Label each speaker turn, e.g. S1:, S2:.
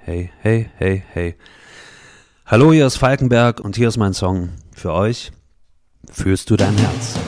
S1: hey, hey, hey, hey. Hallo, hier ist Falkenberg und hier ist mein Song für euch. Fühlst du dein Herz?